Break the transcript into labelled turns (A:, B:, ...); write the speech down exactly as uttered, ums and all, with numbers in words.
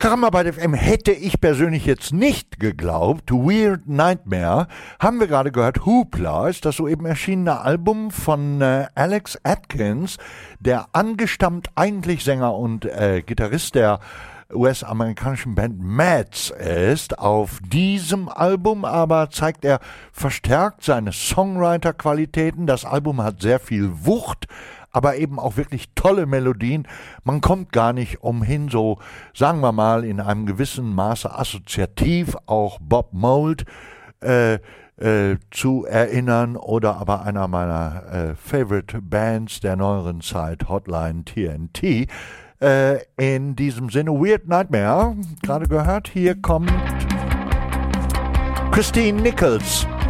A: Karambarbeit F M hätte ich persönlich jetzt nicht geglaubt. Weird Nightmare haben wir gerade gehört. Hoopla ist das soeben erschienene Album von äh, Alex Atkins, der angestammt eigentlich Sänger und äh, Gitarrist der U S-amerikanischen Band Mads ist. Auf diesem Album aber zeigt er verstärkt seine Songwriter-Qualitäten. Das Album hat sehr viel Wucht, aber eben auch wirklich tolle Melodien. Man kommt gar nicht umhin, so sagen wir mal in einem gewissen Maße assoziativ auch Bob Mould äh, äh, zu erinnern oder aber einer meiner äh, Favorite Bands der neueren Zeit, Hotline T N T. Äh, in diesem Sinne, Weird Nightmare, gerade gehört, hier kommt Christine Nichols.